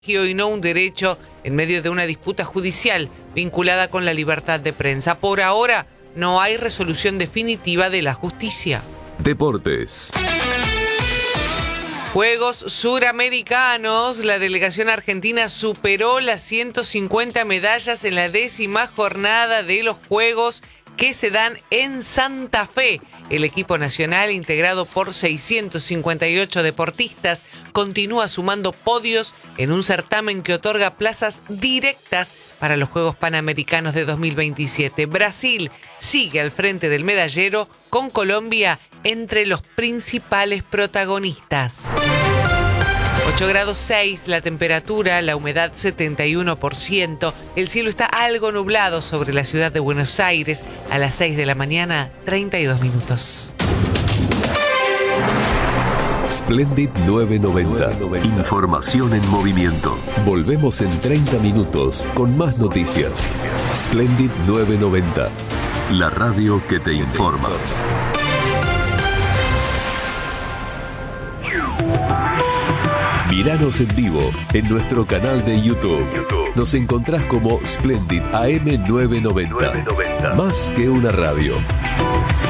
y no un derecho en medio de una disputa judicial vinculada con la libertad de prensa. Por ahora, no hay resolución definitiva de la justicia. Deportes. Juegos Suramericanos. La delegación argentina superó las 150 medallas en la 10ª jornada de los Juegos que se dan en Santa Fe. El equipo nacional, integrado por 658 deportistas, continúa sumando podios en un certamen que otorga plazas directas para los Juegos Panamericanos de 2027. Brasil sigue al frente del medallero, con Colombia entre los principales protagonistas. 8 grados 6 la temperatura, la humedad 71%, el cielo está algo nublado sobre la ciudad de Buenos Aires. A las 6 de la mañana, 32 minutos. Splendid 990. Información en movimiento. Volvemos en 30 minutos con más noticias. Splendid 990. La radio que te informa. Míranos en vivo en nuestro canal de YouTube. Nos encontrás como Splendid AM 990. Más que una radio.